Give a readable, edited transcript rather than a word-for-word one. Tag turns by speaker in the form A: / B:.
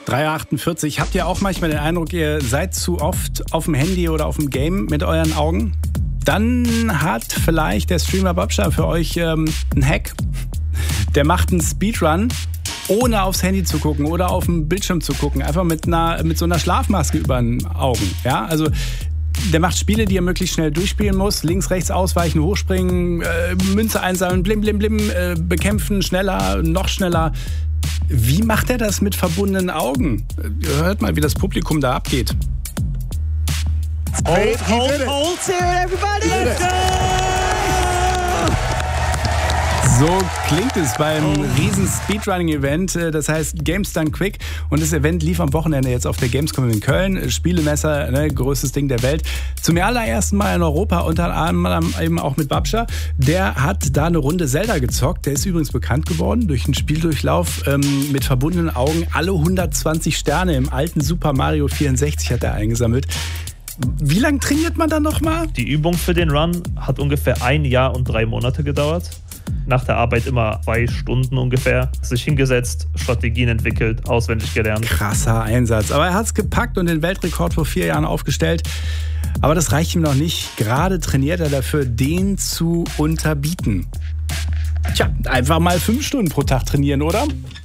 A: 3:48. Habt ihr auch manchmal den Eindruck, ihr seid zu oft auf dem Handy oder auf dem Game mit euren Augen? Dann hat vielleicht der Streamer Babsha für euch einen Hack. Der macht einen Speedrun, ohne aufs Handy zu gucken oder auf dem Bildschirm zu gucken. Einfach mit so einer Schlafmaske über den Augen. Ja, also der macht Spiele, die er möglichst schnell durchspielen muss. Links, rechts ausweichen, hochspringen, Münze einsammeln, blim, blim, blim, bekämpfen, schneller, noch schneller. Wie macht er das mit verbundenen Augen? Hört mal, wie das Publikum da abgeht.
B: Hold here, everybody, let's go!
A: So klingt es beim riesen Speedrunning-Event, das heißt Games Done Quick. Und das Event lief am Wochenende jetzt auf der Gamescom in Köln. Spielemesser, größtes Ding der Welt. Zum allerersten Mal in Europa, unter anderem eben auch mit Babsha. Der hat da eine Runde Zelda gezockt. Der ist übrigens bekannt geworden durch einen Spieldurchlauf mit verbundenen Augen. Alle 120 Sterne im alten Super Mario 64 hat er eingesammelt. Wie lange trainiert man dann nochmal?
C: Die Übung für den Run hat ungefähr 1 Jahr und 3 Monate gedauert. Nach der Arbeit immer 2 Stunden ungefähr. Sich hingesetzt, Strategien entwickelt, auswendig gelernt.
A: Krasser Einsatz. Aber er hat es gepackt und den Weltrekord vor 4 Jahren aufgestellt. Aber das reicht ihm noch nicht. Gerade trainiert er dafür, den zu unterbieten. Tja, einfach mal 5 Stunden pro Tag trainieren, oder?